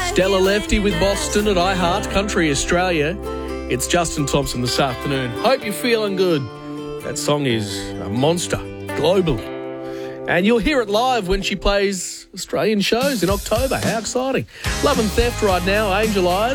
Stella Lefty with Boston at iHeart Country Australia. It's Justin Thompson this afternoon. Hope you're feeling good. That song is a monster globally. And you'll hear it live when she plays Australian shows in October. How exciting. Love and Theft right now, Angel Eyes.